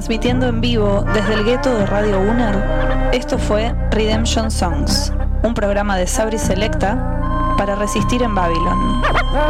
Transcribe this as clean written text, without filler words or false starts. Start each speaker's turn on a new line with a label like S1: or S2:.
S1: Transmitiendo en vivo desde el gueto de Radio Uner, esto fue Redemption Songs, un programa de Sabri Selecta para resistir en Babylon.